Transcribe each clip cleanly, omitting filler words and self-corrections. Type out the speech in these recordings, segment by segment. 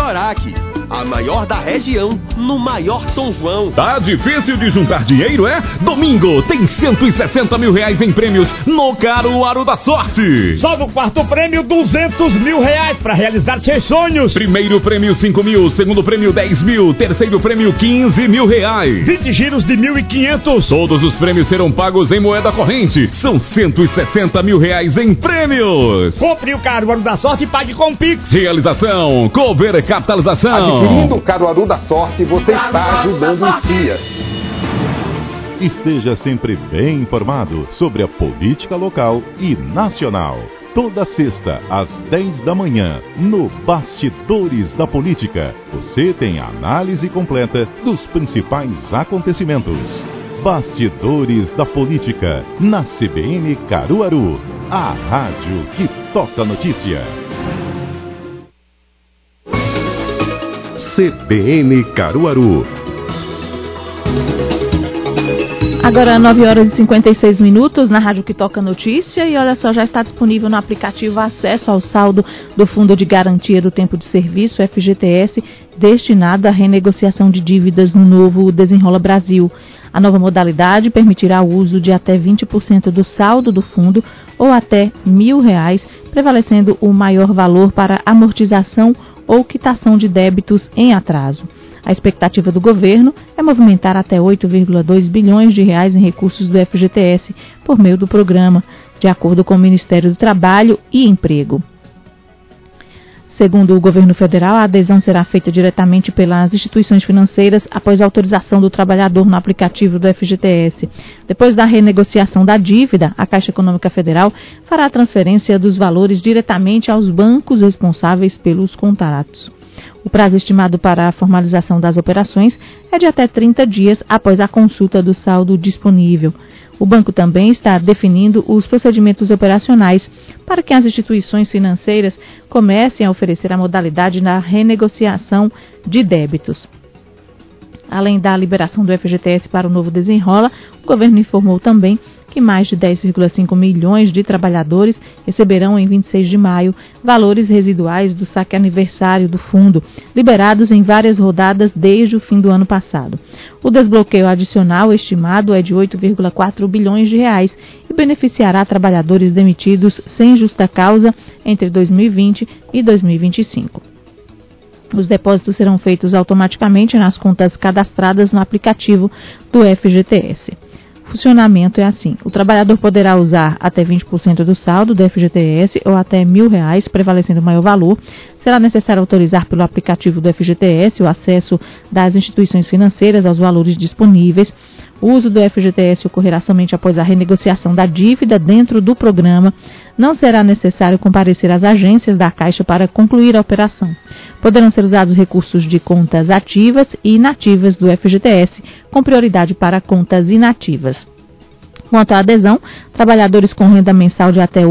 Sorac, a maior da região, no maior São João. Tá difícil de juntar dinheiro, é? Domingo tem 160 mil reais em prêmios no Caruaru da Sorte. Só no quarto prêmio, 200 mil reais para realizar seus sonhos. Primeiro prêmio 5 mil, segundo prêmio 10 mil, terceiro prêmio 15 mil reais. 20 giros de 1.500. Todos os prêmios serão pagos em moeda corrente. São 160 mil reais em prêmios. Compre o Caruaru da Sorte e pague com Pix. Realização, Cover Capitalização. Adquirindo o Caruaru da Sorte, você está ajudando o CIA. Esteja sempre bem informado sobre a política local e nacional. Toda sexta, às 10 da manhã, no Bastidores da Política, você tem a análise completa dos principais acontecimentos. Bastidores da Política, na CBN Caruaru, a rádio que toca notícia. CBN Caruaru. Agora 9 horas e 56 minutos na Rádio que Toca Notícia e olha só, já está disponível no aplicativo acesso ao saldo do Fundo de Garantia do Tempo de Serviço, FGTS, destinado à renegociação de dívidas no novo Desenrola Brasil. A nova modalidade permitirá o uso de até 20% do saldo do fundo ou até R$1.000, prevalecendo o maior valor para amortização ou quitação de débitos em atraso. A expectativa do governo é movimentar até 8,2 bilhões de reais em recursos do FGTS por meio do programa, de acordo com o Ministério do Trabalho e Emprego. Segundo o governo federal, a adesão será feita diretamente pelas instituições financeiras após a autorização do trabalhador no aplicativo do FGTS. Depois da renegociação da dívida, a Caixa Econômica Federal fará a transferência dos valores diretamente aos bancos responsáveis pelos contratos. O prazo estimado para a formalização das operações é de até 30 dias após a consulta do saldo disponível. O banco também está definindo os procedimentos operacionais para que as instituições financeiras comecem a oferecer a modalidade na renegociação de débitos. Além da liberação do FGTS para o novo Desenrola, o governo informou também que mais de 10,5 milhões de trabalhadores receberão em 26 de maio valores residuais do saque aniversário do fundo, liberados em várias rodadas desde o fim do ano passado. O desbloqueio adicional estimado é de 8,4 bilhões de reais e beneficiará trabalhadores demitidos sem justa causa entre 2020 e 2025. Os depósitos serão feitos automaticamente nas contas cadastradas no aplicativo do FGTS. O funcionamento é assim: o trabalhador poderá usar até 20% do saldo do FGTS ou até R$1.000, prevalecendo o maior valor. Será necessário autorizar pelo aplicativo do FGTS o acesso das instituições financeiras aos valores disponíveis. O uso do FGTS ocorrerá somente após a renegociação da dívida dentro do programa. Não será necessário comparecer às agências da Caixa para concluir a operação. Poderão ser usados recursos de contas ativas e inativas do FGTS, com prioridade para contas inativas. Quanto à adesão, trabalhadores com renda mensal de até R$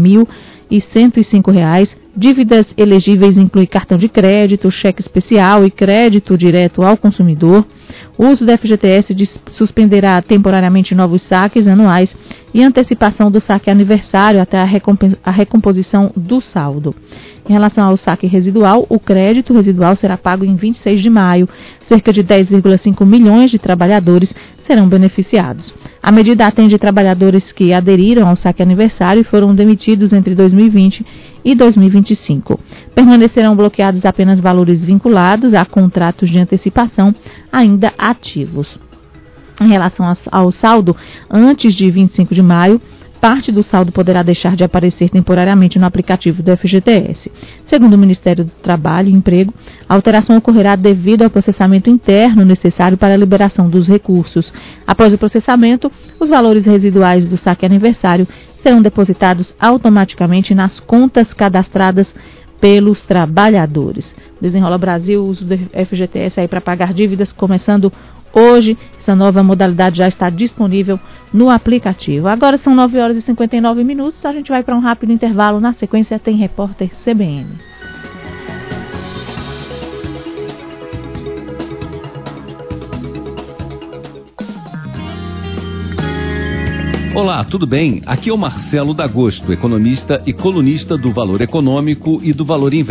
8.105, dívidas elegíveis incluem cartão de crédito, cheque especial e crédito direto ao consumidor. O uso do FGTS suspenderá temporariamente novos saques anuais e antecipação do saque aniversário até a recomposição do saldo. Em relação ao saque residual, o crédito residual será pago em 26 de maio. Cerca de 10,5 milhões de trabalhadores serão beneficiados. A medida atende trabalhadores que aderiram ao saque aniversário e foram demitidos entre 2020 e 2025. Permanecerão bloqueados apenas valores vinculados a contratos de antecipação ainda ativos. Em relação ao saldo, antes de 25 de maio, parte do saldo poderá deixar de aparecer temporariamente no aplicativo do FGTS. Segundo o Ministério do Trabalho e Emprego, a alteração ocorrerá devido ao processamento interno necessário para a liberação dos recursos. Após o processamento, os valores residuais do saque aniversário serão depositados automaticamente nas contas cadastradas pelos trabalhadores. Desenrola Brasil, uso do FGTS aí para pagar dívidas, começando hoje. Essa nova modalidade já está disponível no aplicativo. Agora são 9 horas e 59 minutos. A gente vai para um rápido intervalo. Na sequência tem repórter CBN. Olá, tudo bem? Aqui é o Marcelo D'Agosto, economista e colunista do Valor Econômico e do Valor Invest.